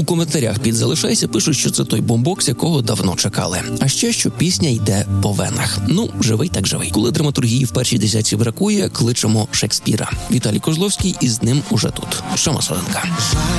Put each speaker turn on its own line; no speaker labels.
коментарях під «Залишайся» пишуть, що це той бомбокс, якого давно чекали. А ще, що пісня йде по венах. Ну, живий так живий. Коли драматургії в першій десятці бракує, кличемо Шекспіра. Віталій Козловський із ним уже тут. Шама Соленка.